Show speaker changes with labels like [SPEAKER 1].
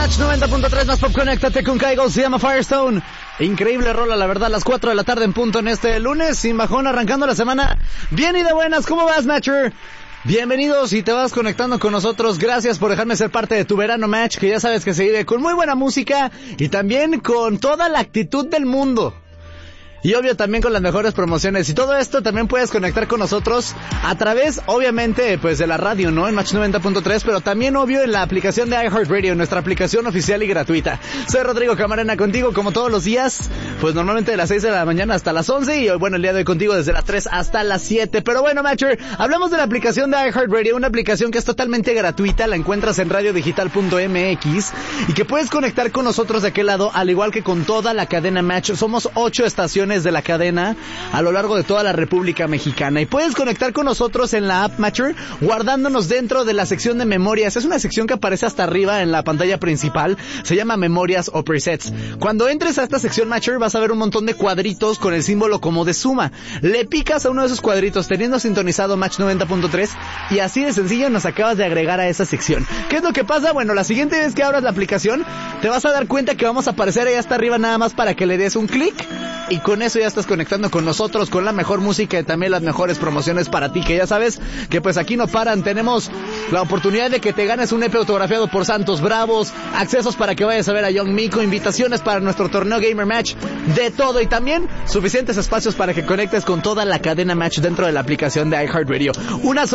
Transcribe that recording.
[SPEAKER 1] Match 90.3 más pop, conéctate con Kaigo, se llama Firestone. Increíble rola, la verdad, las 4 de la tarde en punto en este lunes, sin bajón, arrancando la semana bien y de buenas. ¿Cómo vas, Matcher? Bienvenidos y te vas conectando con nosotros. Gracias por dejarme ser parte de tu verano, Match, que ya sabes que se vive con muy buena música y también con toda la actitud del mundo. Y obvio también con las mejores promociones. Y todo esto también puedes conectar con nosotros a través, obviamente, pues de la radio, ¿no? En Match 90.3, pero también obvio en la aplicación de iHeartRadio, nuestra aplicación oficial y gratuita. Soy Rodrigo Camarena contigo como todos los días, pues normalmente de las 6 de la mañana hasta las 11 y bueno, el día de hoy contigo desde las 3 hasta las 7. Pero bueno, Matcher, hablamos de la aplicación de iHeartRadio, una aplicación que es totalmente gratuita, la encuentras en radiodigital.mx y que puedes conectar con nosotros de aquel lado, al igual que con toda la cadena Match. Somos 8 estaciones de la cadena a lo largo de toda la República Mexicana y puedes conectar con nosotros en la app Matcher guardándonos dentro de la sección de memorias. Es una sección que aparece hasta arriba en la pantalla principal, se llama memorias o presets. Cuando entres a esta sección Matcher vas a ver un montón de cuadritos con el símbolo como de suma. Le picas a uno de esos cuadritos teniendo sintonizado Match 90.3 y así de sencillo nos acabas de agregar a esa sección. ¿Qué es lo que pasa? Bueno, la siguiente vez que abras la aplicación te vas a dar cuenta que vamos a aparecer ahí hasta arriba nada más para que le des un clic y con eso ya estás conectando con nosotros, con la mejor música y también las mejores promociones para ti, que ya sabes que pues aquí no paran. Tenemos la oportunidad de que te ganes un EP autografiado por Santos Bravos, accesos para que vayas a ver a Young Miko, invitaciones para nuestro torneo Gamer Match, de todo y también suficientes espacios para que conectes con toda la cadena Match dentro de la aplicación de iHeartRadio. Una